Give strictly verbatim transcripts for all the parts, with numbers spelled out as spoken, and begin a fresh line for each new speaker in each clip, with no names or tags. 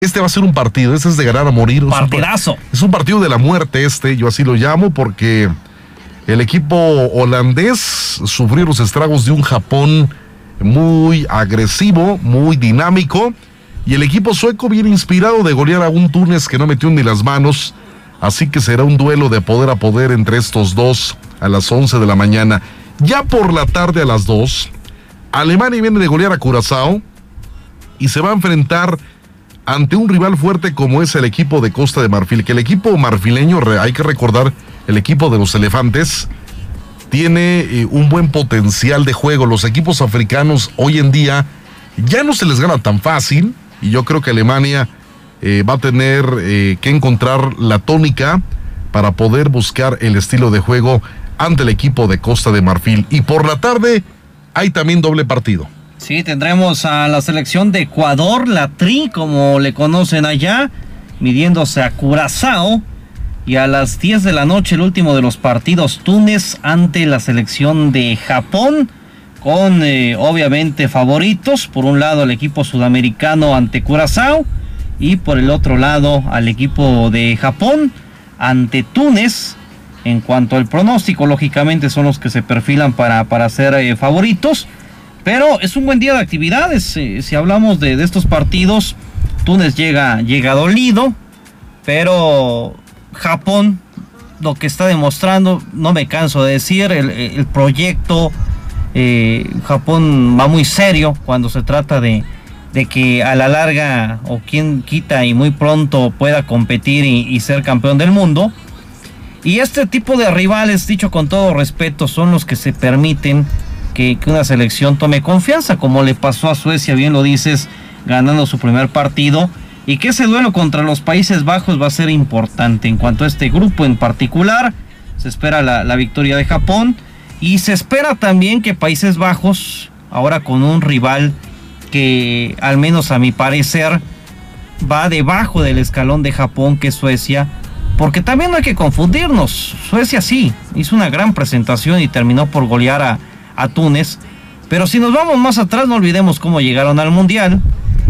Este va a ser un partido, este es de ganar a morir.
Partidazo.
Es un partido de la muerte este, yo así lo llamo, porque el equipo holandés sufrió los estragos de un Japón muy agresivo, muy dinámico, y el equipo sueco viene inspirado de golear a un Túnez que no metió ni las manos, así que será un duelo de poder a poder entre estos dos a las once de la mañana. Ya por la tarde a las dos, Alemania viene de golear a Curazao y se va a enfrentar ante un rival fuerte como es el equipo de Costa de Marfil, que el equipo marfileño, hay que recordar, el equipo de los elefantes, tiene eh, un buen potencial de juego. Los equipos africanos hoy en día ya no se les gana tan fácil, y yo creo que Alemania eh, va a tener eh, que encontrar la tónica para poder buscar el estilo de juego ante el equipo de Costa de Marfil. Y por la tarde hay también doble partido.
Sí, tendremos a la selección de Ecuador, la Tri, como le conocen allá, midiéndose a Curazao. Y a las diez de la noche, el último de los partidos, Túnez ante la selección de Japón, con eh, obviamente favoritos. Por un lado, el equipo sudamericano ante Curazao, y por el otro lado, al equipo de Japón ante Túnez. En cuanto al pronóstico, lógicamente son los que se perfilan para, para ser eh, favoritos. Pero es un buen día de actividades. Eh, si hablamos de, de estos partidos, Túnez llega, llega dolido, pero Japón, lo que está demostrando, no me canso de decir, el, el proyecto, eh, Japón va muy serio cuando se trata de, de que a la larga, o quien quita y muy pronto pueda competir y, y ser campeón del mundo. Y este tipo de rivales, dicho con todo respeto, son los que se permiten Que, que una selección tome confianza, como le pasó a Suecia, bien lo dices, ganando su primer partido, y que ese duelo contra los Países Bajos va a ser importante. En cuanto a este grupo en particular, se espera la, la victoria de Japón, y se espera también que Países Bajos, ahora con un rival que al menos a mi parecer va debajo del escalón de Japón, que es Suecia, porque también no hay que confundirnos, Suecia sí, hizo una gran presentación y terminó por golear a a Túnez, pero si nos vamos más atrás, no olvidemos cómo llegaron al Mundial.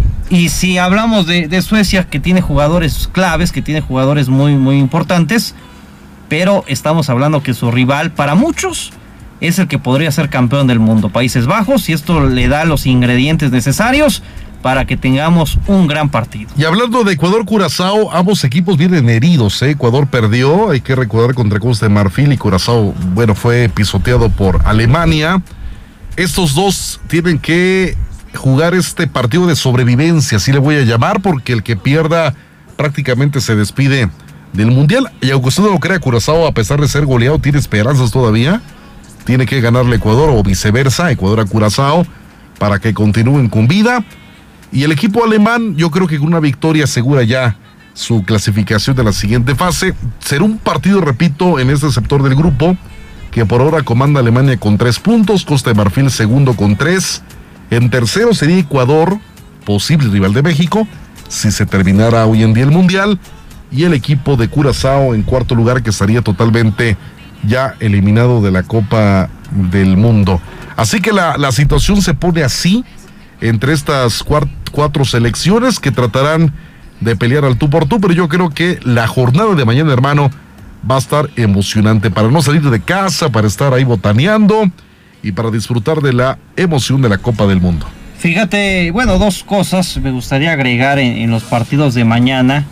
Y si hablamos de, de Suecia, que tiene jugadores claves, que tiene jugadores muy muy importantes, pero estamos hablando que su rival para muchos es el que podría ser campeón del mundo, Países Bajos, y esto le da los ingredientes necesarios para que tengamos un gran partido.
Y hablando de Ecuador-Curazao, ambos equipos vienen heridos, ¿eh? Ecuador perdió, hay que recordar, contra Costa de Marfil, y Curazao, bueno, fue pisoteado por Alemania. Estos dos tienen que jugar este partido de sobrevivencia, así le voy a llamar, porque el que pierda prácticamente se despide del Mundial. Y aunque usted no lo crea, Curazao, a pesar de ser goleado, tiene esperanzas todavía. Tiene que ganarle a Ecuador, o viceversa, Ecuador a Curazao, para que continúen con vida. Y el equipo alemán, yo creo que con una victoria asegura ya su clasificación de la siguiente fase. Será un partido, repito, en este sector del grupo, que por ahora comanda Alemania con tres puntos, Costa de Marfil segundo con tres, en tercero sería Ecuador, posible rival de México, si se terminara hoy en día el Mundial, y el equipo de Curazao en cuarto lugar, que estaría totalmente ya eliminado de la Copa del Mundo. Así que la, la situación se pone así entre estas cuatro, cuatro selecciones que tratarán de pelear al tú por tú, pero yo creo que la jornada de mañana, hermano, va a estar emocionante para no salir de casa, para estar ahí botaneando y para disfrutar de la emoción de la Copa del Mundo.
Fíjate, bueno, dos cosas me gustaría agregar en, en los partidos de mañana.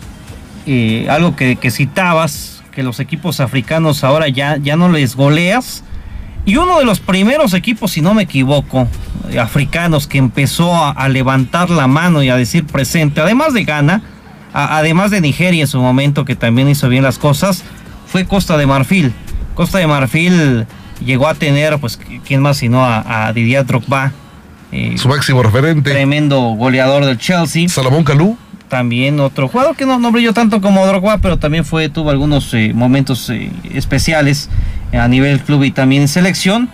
Eh, algo que, que citabas, que los equipos africanos ahora ya, ya no les goleas. Y uno de los primeros equipos, si no me equivoco, africanos, que empezó a, a levantar la mano y a decir presente, además de Ghana, a, además de Nigeria en su momento, que también hizo bien las cosas, fue Costa de Marfil. Costa de Marfil llegó a tener, pues, ¿quién más sino a, a Didier Drogba? Eh,
su máximo referente.
Tremendo goleador del Chelsea.
Salomón Kalou.
También otro jugador que no, no brilló tanto como Drogba, pero también fue, tuvo algunos eh, momentos eh, especiales a nivel club y también en selección.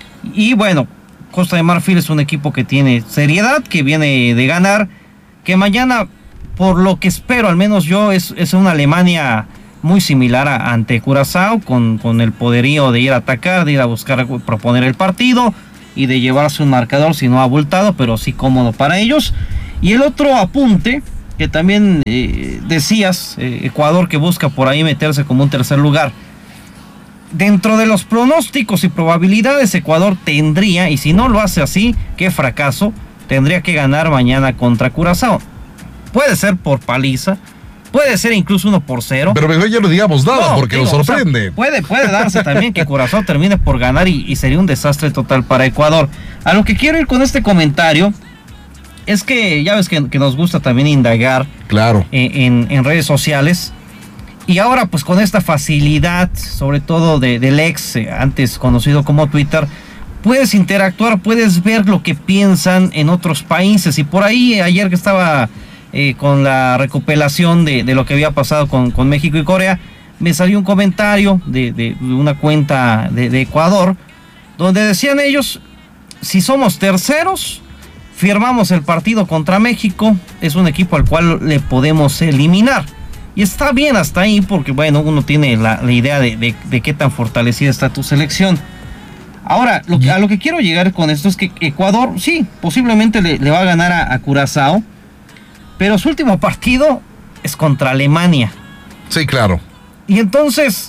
Y bueno, Costa de Marfil es un equipo que tiene seriedad, que viene de ganar, que mañana, por lo que espero, al menos yo, es, es una Alemania muy similar a, ante Curazao, con, con el poderío de ir a atacar, de ir a buscar proponer el partido y de llevarse un marcador, si no abultado, pero sí cómodo para ellos. Y el otro apunte que también eh, decías, eh, Ecuador que busca por ahí meterse como un tercer lugar. Dentro de los pronósticos y probabilidades, Ecuador tendría, y si no lo hace así, qué fracaso, tendría que ganar mañana contra Curazao. Puede ser por paliza, puede ser incluso uno por cero.
Pero mejor ya no digamos nada, no, porque digo, nos sorprende.
O sea, puede, puede darse también que Curazao termine por ganar y, y sería un desastre total para Ecuador. A lo que quiero ir con este comentario es que ya ves que, que nos gusta también indagar,
claro,
en, en, en redes sociales. Y ahora pues con esta facilidad, sobre todo de, del ex, eh, antes conocido como Twitter, puedes interactuar, puedes ver lo que piensan en otros países. Y por ahí ayer que estaba eh, con la recopilación de, de lo que había pasado con, con México y Corea, me salió un comentario de, de, de una cuenta de, de Ecuador, donde decían ellos, si somos terceros, firmamos el partido contra México, es un equipo al cual le podemos eliminar. Y está bien hasta ahí porque, bueno, uno tiene la, la idea de, de, de qué tan fortalecida está tu selección. Ahora, lo que, a lo que quiero llegar con esto es que Ecuador, sí, posiblemente le, le va a ganar a, a Curazao, pero su último partido es contra Alemania.
Sí, claro.
Y entonces,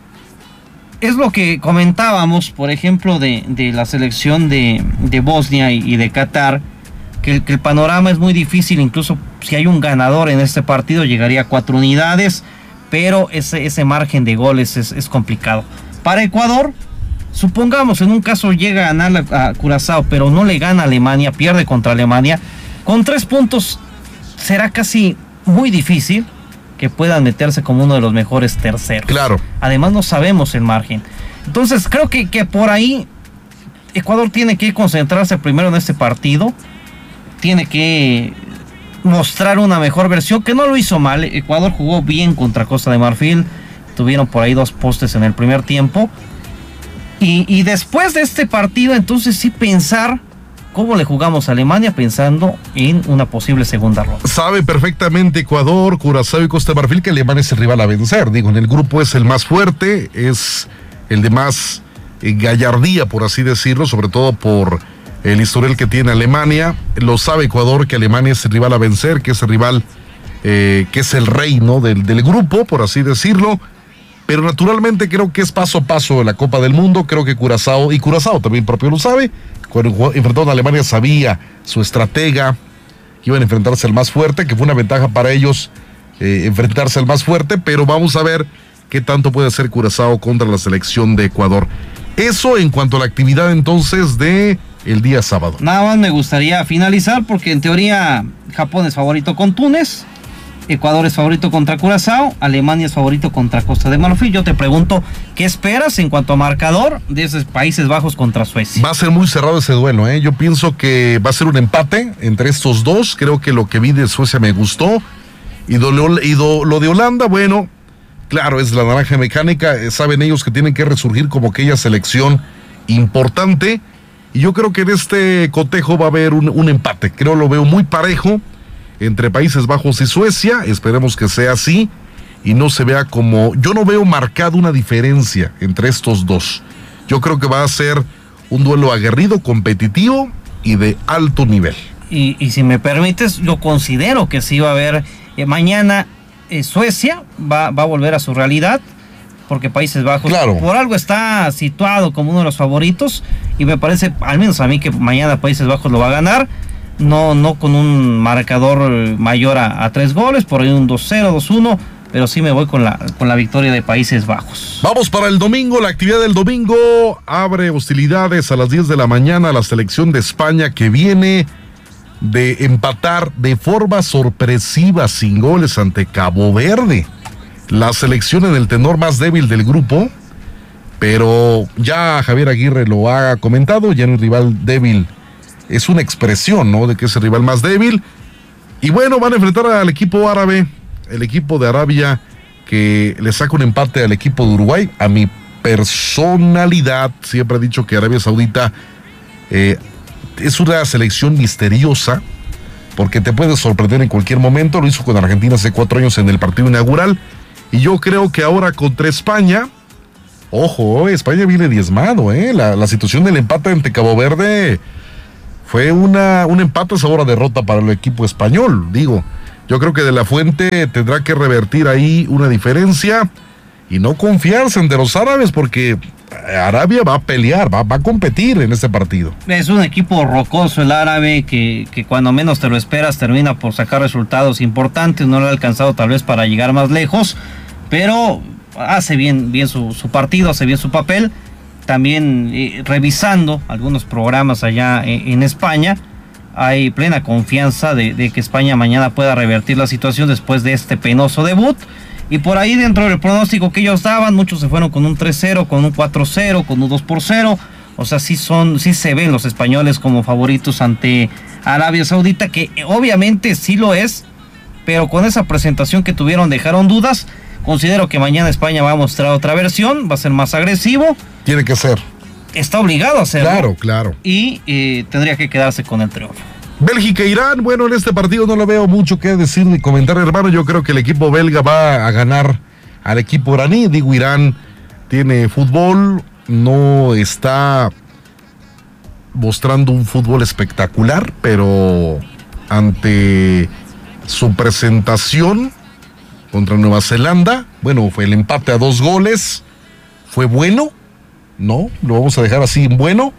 es lo que comentábamos, por ejemplo, de, de la selección de, de Bosnia y, y de Qatar, que el, que el panorama es muy difícil, incluso si hay un ganador en este partido llegaría a cuatro unidades, pero ese, ese margen de goles es, es complicado. Para Ecuador, supongamos en un caso llega a ganar a Curazao, pero no le gana a Alemania, pierde contra Alemania, con tres puntos será casi muy difícil que puedan meterse como uno de los mejores terceros.
Claro.
Además no sabemos el margen. Entonces creo que, que por ahí Ecuador tiene que concentrarse primero en este partido, tiene que mostrar una mejor versión, que no lo hizo mal. Ecuador jugó bien contra Costa de Marfil, tuvieron por ahí dos postes en el primer tiempo, y, y después de este partido entonces sí pensar cómo le jugamos a Alemania, pensando en una posible segunda ronda.
Sabe perfectamente Ecuador, Curazao y Costa de Marfil que Alemania es el rival a vencer. Digo, en el grupo es el más fuerte, es el de más eh, gallardía, por así decirlo, sobre todo por el historial que tiene Alemania. Lo sabe Ecuador que Alemania es el rival a vencer, que es el rival, eh, que es el rey, ¿no? del, del grupo, por así decirlo. Pero naturalmente creo que es paso a paso en la Copa del Mundo. Creo que Curazao, y Curazao también propio lo sabe, cuando enfrentaron a Alemania sabía su estratega que iban a enfrentarse al más fuerte, que fue una ventaja para ellos eh, enfrentarse al más fuerte, pero vamos a ver qué tanto puede hacer Curazao contra la selección de Ecuador. Eso en cuanto a la actividad entonces de el día sábado.
Nada más me gustaría finalizar porque en teoría Japón es favorito con Túnez, Ecuador es favorito contra Curazao, Alemania es favorito contra Costa de Marfil. Yo te pregunto, ¿qué esperas en cuanto a marcador de esos Países Bajos contra Suecia?
Va a ser muy cerrado ese duelo, ¿eh? Yo pienso que va a ser un empate entre estos dos. Creo que lo que vi de Suecia me gustó. Y, do, y do, lo de Holanda, bueno, claro, es la naranja mecánica. Saben ellos que tienen que resurgir como aquella selección importante. Y yo creo que en este cotejo va a haber un, un empate. Creo lo veo muy parejo entre Países Bajos y Suecia. Esperemos que sea así y no se vea como... Yo no veo marcada una diferencia entre estos dos. Yo creo que va a ser un duelo aguerrido, competitivo y de alto nivel.
Y, y si me permites, yo considero que sí va a haber... Eh, mañana eh, Suecia va, va a volver a su realidad, porque Países Bajos,
claro,
por algo está situado como uno de los favoritos, y me parece, al menos a mí, que mañana Países Bajos lo va a ganar. No, no con un marcador mayor a, a tres goles, por ahí un dos cero, dos uno, pero sí me voy con la, con la victoria de Países Bajos.
Vamos para el domingo, la actividad del domingo abre hostilidades a las diez de la mañana la selección de España, que viene de empatar de forma sorpresiva sin goles ante Cabo Verde. La selección en el tenor más débil del grupo, pero ya Javier Aguirre lo ha comentado, ya en el rival débil es una expresión, ¿no?, de que es el rival más débil. Y bueno, van a enfrentar al equipo árabe, el equipo de Arabia, que le saca un empate al equipo de Uruguay. A mi personalidad, siempre he dicho que Arabia Saudita eh, es una selección misteriosa, porque te puede sorprender en cualquier momento. Lo hizo con Argentina hace cuatro años en el partido inaugural. Y yo creo que ahora contra España, ojo, España viene diezmado, ¿eh? La, la situación del empate ante Cabo Verde... Fue una, un empate sabor a derrota para el equipo español. Digo, Yo creo que De La Fuente tendrá que revertir ahí una diferencia y no confiarse ante los árabes, porque Arabia va a pelear, va, va a competir en este partido.
Es un equipo rocoso el árabe que, que cuando menos te lo esperas termina por sacar resultados importantes. No lo ha alcanzado tal vez para llegar más lejos, pero hace bien, bien su, su partido, hace bien su papel. También eh, revisando algunos programas allá en, en España, hay plena confianza de, de que España mañana pueda revertir la situación después de este penoso debut. Y por ahí, dentro del pronóstico que ellos daban, muchos se fueron con un tres cero, con un cuatro cero, con un dos por cero. O sea, sí, son, sí se ven los españoles como favoritos ante Arabia Saudita, que obviamente sí lo es, pero con esa presentación que tuvieron dejaron dudas. Considero que mañana España va a mostrar otra versión, va a ser más agresivo.
Tiene que ser.
Está obligado a hacerlo.
Claro, claro.
Y eh, tendría que quedarse con el triunfo.
Bélgica e Irán, bueno, en este partido no le veo mucho que decir ni comentar, hermano. Yo creo que el equipo belga va a ganar al equipo iraní. Digo, Irán tiene fútbol, no está mostrando un fútbol espectacular, pero ante su presentación contra Nueva Zelanda, bueno, fue el empate a dos goles, fue bueno, no, lo vamos a dejar así en bueno,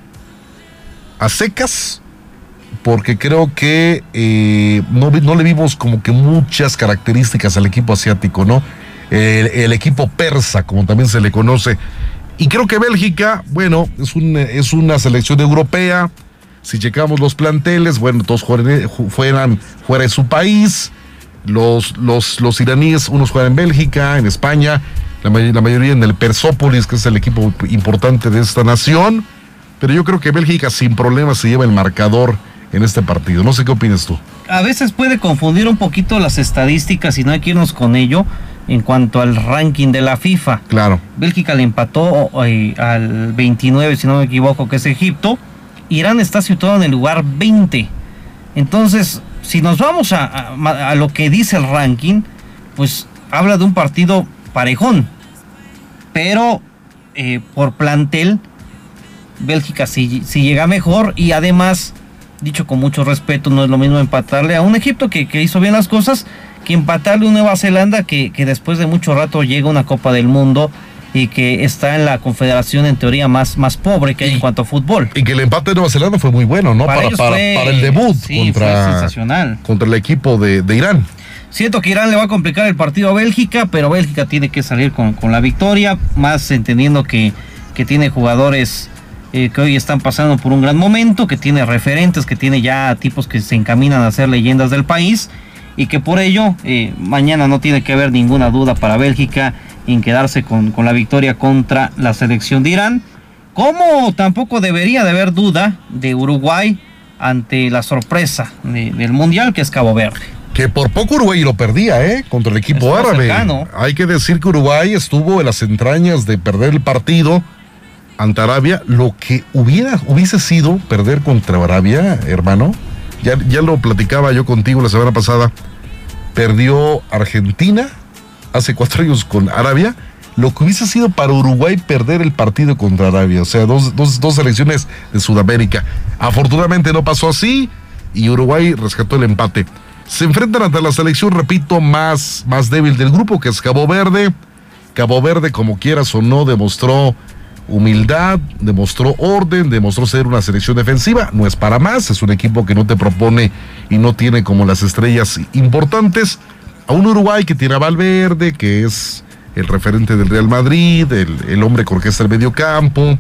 a secas, porque creo que eh, no, no le vimos como que muchas características al equipo asiático, ¿no? El, el equipo persa, como también se le conoce. Y creo que Bélgica, bueno, es, un, es una selección europea. Si checamos los planteles, bueno, todos juegan, fueran fuera de su país. Los, los, los iraníes, unos juegan en Bélgica, en España, la, may- la mayoría en el Persópolis, que es el equipo importante de esta nación. Pero yo creo que Bélgica sin problemas se lleva el marcador en este partido. No sé qué opinas tú.
A veces puede confundir un poquito las estadísticas y no hay que irnos con ello en cuanto al ranking de la FIFA.
Claro.
Bélgica le empató eh, al veintinueve, si no me equivoco, que es Egipto. Irán está situado en el lugar veinte. Entonces, si nos vamos a, a, a lo que dice el ranking, pues habla de un partido parejón. Pero eh, por plantel, Bélgica sí, sí llega mejor, y además, dicho con mucho respeto, no es lo mismo empatarle a un Egipto que, que hizo bien las cosas que empatarle a un Nueva Zelanda que, que después de mucho rato llega a una Copa del Mundo y que está en la confederación en teoría más, más pobre que hay y, en cuanto a fútbol.
Y que el empate de Nueva Zelanda fue muy bueno, ¿no? Para, para, para, fue, para el debut
sí,
contra,
fue sensacional.
contra el equipo de, de Irán.
Siento que Irán le va a complicar el partido a Bélgica, pero Bélgica tiene que salir con, con la victoria, más entendiendo que, que tiene jugadores eh, que hoy están pasando por un gran momento, que tiene referentes, que tiene ya tipos que se encaminan a ser leyendas del país, y que por ello eh, mañana no tiene que haber ninguna duda para Bélgica en quedarse con, con la victoria contra la selección de Irán, como tampoco debería de haber duda de Uruguay ante la sorpresa de, del Mundial, que es Cabo Verde.
Que por poco Uruguay lo perdía, ¿eh? Contra el equipo estuvo árabe. Cercano. Hay que decir que Uruguay estuvo en las entrañas de perder el partido ante Arabia. Lo que hubiera, hubiese sido perder contra Arabia, hermano. Ya, ya lo platicaba yo contigo la semana pasada. Perdió Argentina hace cuatro años con Arabia. Lo que hubiese sido para Uruguay perder el partido contra Arabia. O sea, dos, dos, dos selecciones de Sudamérica. Afortunadamente no pasó así y Uruguay rescató el empate. Se enfrentan ante la selección, repito, más, más débil del grupo, que es Cabo Verde. Cabo Verde, como quieras o no, demostró humildad, demostró orden, demostró ser una selección defensiva. No es para más, es un equipo que no te propone y no tiene como las estrellas importantes. A un Uruguay que tiene a Valverde, que es el referente del Real Madrid, el, el hombre que orquesta el medio campo.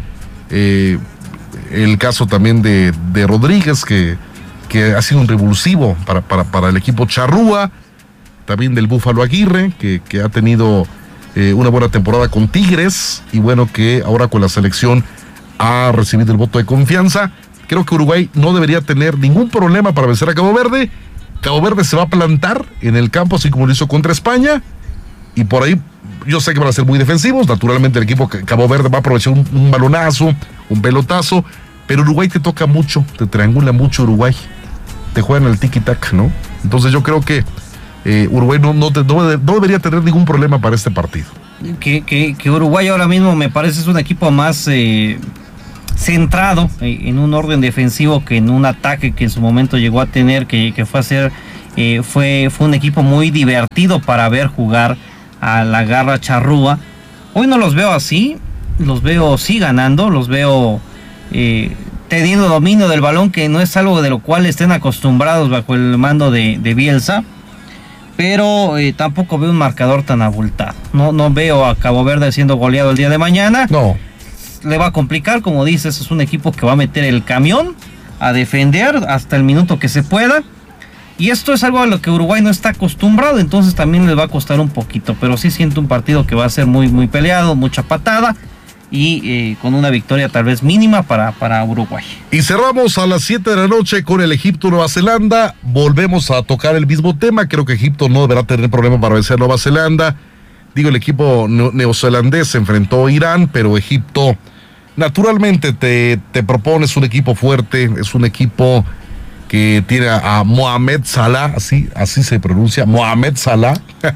Eh, el caso también de, de Rodríguez, que... que ha sido un revulsivo para, para, para el equipo charrúa, también del Búfalo Aguirre, que, que ha tenido eh, una buena temporada con Tigres, y bueno, que ahora con la selección ha recibido el voto de confianza. Creo que Uruguay no debería tener ningún problema para vencer a Cabo Verde. Cabo Verde se va a plantar en el campo, así como lo hizo contra España, y por ahí yo sé que van a ser muy defensivos. Naturalmente el equipo Cabo Verde va a aprovechar un, un balonazo, un pelotazo, pero Uruguay te toca mucho, te triangula mucho Uruguay. Te juegan el tiki-tac, ¿no? Entonces yo creo que eh, Uruguay no, no, te, no, no debería tener ningún problema para este partido.
Que, que, que Uruguay ahora mismo me parece es un equipo más eh, centrado eh, en un orden defensivo que en un ataque que en su momento llegó a tener, que, que fue a ser eh, fue, fue un equipo muy divertido para ver jugar a la Garra Charrúa. Hoy no los veo así, los veo sí ganando, los veo eh, teniendo dominio del balón, que no es algo de lo cual estén acostumbrados bajo el mando de, de Bielsa, pero eh, tampoco veo un marcador tan abultado. No, no veo a Cabo Verde siendo goleado el día de mañana.
No.
Le va a complicar, como dices, es un equipo que va a meter el camión a defender hasta el minuto que se pueda. Y esto es algo a lo que Uruguay no está acostumbrado, entonces también les va a costar un poquito. Pero sí siento un partido que va a ser muy, muy peleado, mucha patada y eh, con una victoria tal vez mínima para, para Uruguay.
Y cerramos a las siete de la noche con el Egipto-Nueva Zelanda. Volvemos a tocar el mismo tema. Creo que Egipto no deberá tener problema para vencer a Nueva Zelanda. Digo, el equipo neozelandés se enfrentó a Irán, pero Egipto naturalmente te, te propones un equipo fuerte, es un equipo que tiene a Mohamed Salah, así, así se pronuncia, Mohamed Salah,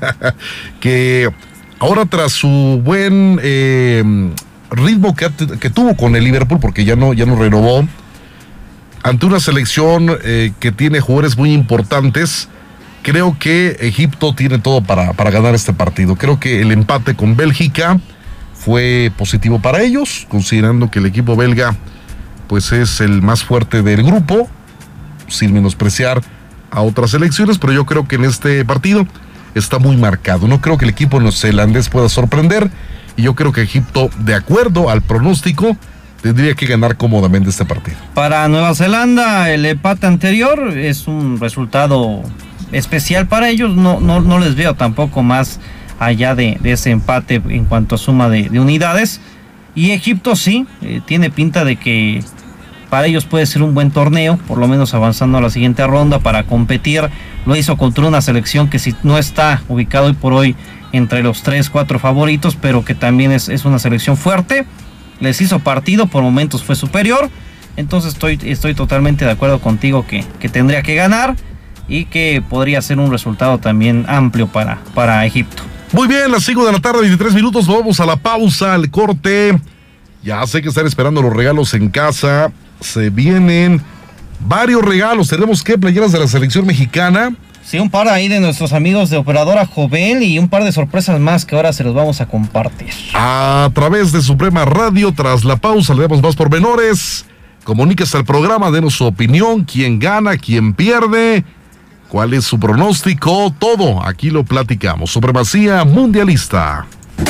que ahora tras su buen eh, ritmo que, que tuvo con el Liverpool, porque ya no, ya no renovó, ante una selección eh, que tiene jugadores muy importantes, creo que Egipto tiene todo para, para ganar este partido. Creo que el empate con Bélgica fue positivo para ellos, considerando que el equipo belga pues es el más fuerte del grupo, sin menospreciar a otras selecciones, pero yo creo que en este partido está muy marcado. No creo que el equipo neozelandés pueda sorprender, y yo creo que Egipto, de acuerdo al pronóstico, tendría que ganar cómodamente este partido.
Para Nueva Zelanda, el empate anterior es un resultado especial para ellos. No, no, no les veo tampoco más allá de, de ese empate en cuanto a suma de, de unidades. Y Egipto sí, eh, tiene pinta de que para ellos puede ser un buen torneo, por lo menos avanzando a la siguiente ronda para competir. Lo hizo contra una selección que si no está ubicado hoy por hoy entre los tres, cuatro favoritos, pero que también es, es una selección fuerte. Les hizo partido, por momentos fue superior. Entonces estoy, estoy totalmente de acuerdo contigo que, que tendría que ganar y que podría ser un resultado también amplio para, para Egipto.
Muy bien, las cinco de la tarde, veintitrés minutos, vamos a la pausa, al corte. Ya sé que están esperando los regalos en casa. Se vienen varios regalos. Tenemos que playeras de la selección mexicana.
Sí, un par ahí de nuestros amigos de Operadora Jovel y un par de sorpresas más que ahora se los vamos a compartir.
A través de Suprema Radio, tras la pausa, le damos más pormenores. Comuníquese al programa, denos su opinión, quién gana, quién pierde, cuál es su pronóstico, todo aquí lo platicamos. Supremacía mundialista.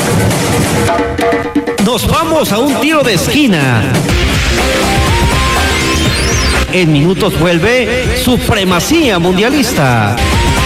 Nos vamos a un tiro de esquina. En minutos vuelve Supremacía Mundialista.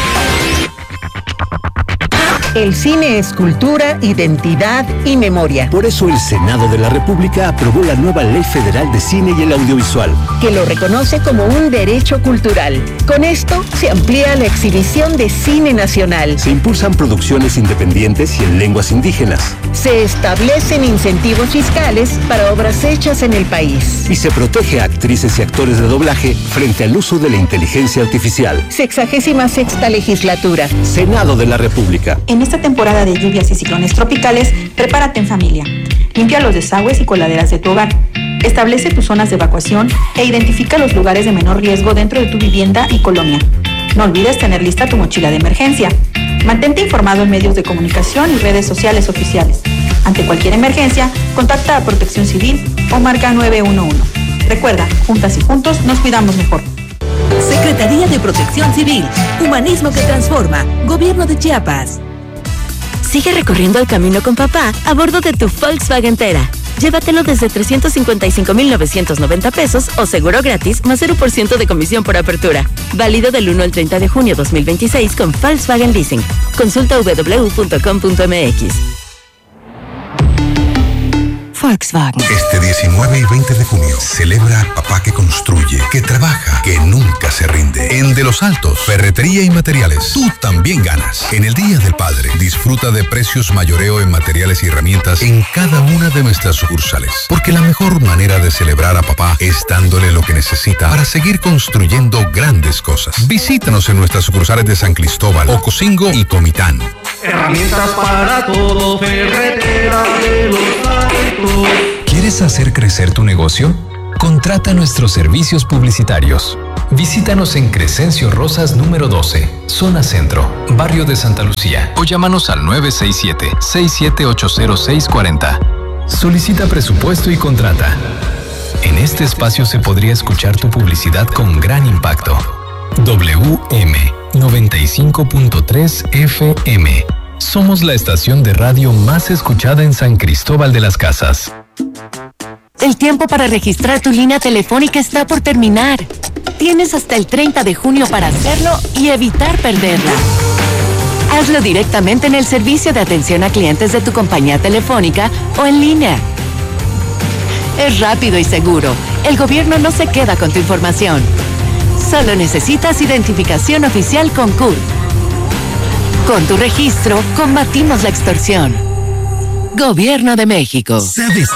El cine es cultura, identidad y memoria.
Por eso el Senado de la República aprobó la nueva Ley Federal de Cine y el Audiovisual,
que lo reconoce como un derecho cultural. Con esto se amplía la exhibición de cine nacional.
Se impulsan producciones independientes y en lenguas indígenas.
Se establecen incentivos fiscales para obras hechas en el país.
Y se protege a actrices y actores de doblaje frente al uso de la inteligencia artificial.
Sexagésima sexta legislatura.
Senado de la República.
En esta temporada de lluvias y ciclones tropicales, prepárate en familia. Limpia los desagües y coladeras de tu hogar. Establece tus zonas de evacuación e identifica los lugares de menor riesgo dentro de tu vivienda y colonia. No olvides tener lista tu mochila de emergencia. Mantente informado en medios de comunicación y redes sociales oficiales. Ante cualquier emergencia, contacta a Protección Civil o marca nueve uno uno. Recuerda, juntas y juntos nos cuidamos mejor.
Secretaría de Protección Civil. Humanismo que transforma. Gobierno de Chiapas.
Sigue recorriendo el camino con papá a bordo de tu Volkswagen Tera. Llévatelo desde trescientos cincuenta y cinco mil novecientos noventa pesos o seguro gratis más cero por ciento de comisión por apertura. Válido del uno al treinta de junio dos mil veintiséis con Volkswagen Leasing. Consulta doble u doble u doble u punto com punto m x. Volkswagen.
Este diecinueve y veinte de junio celebra Papá que construye, que trabaja, que nunca se rinde. En De los Altos, ferretería y materiales, tú también ganas. En el Día del Padre, disfruta de precios mayoreo en materiales y herramientas en cada una de nuestras sucursales. Porque la mejor manera de celebrar a papá es dándole lo que necesita para seguir construyendo grandes cosas. Visítanos en nuestras sucursales de San Cristóbal, Ocosingo y Comitán.
Herramientas para todo, ferretera de los Altos.
¿Quieres hacer crecer tu negocio? Contrata nuestros servicios publicitarios. Visítanos en Crescencio Rosas número doce, zona centro, barrio de Santa Lucía, o llámanos al nueve seis siete, seis siete ocho cero seis cuatro cero. Solicita presupuesto y contrata. En este espacio se podría escuchar tu publicidad con gran impacto. W M noventa y cinco punto tres F M. Somos la estación de radio más escuchada en San Cristóbal de las Casas.
El tiempo para registrar tu línea telefónica está por terminar. Tienes hasta el treinta de junio para hacerlo y evitar perderla. Hazlo directamente en el servicio de atención a clientes de tu compañía telefónica o en línea. Es rápido y seguro. El gobierno no se queda con tu información. Solo necesitas identificación oficial con C U R. Con tu registro, combatimos la extorsión. Gobierno de México.
¿Sabes